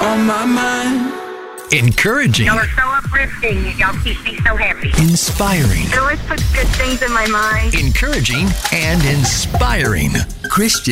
on my mind. Encouraging. Y'all are so uplifting. Y'all keep me so happy. Inspiring. It always puts good things in my mind. Encouraging and inspiring. Christian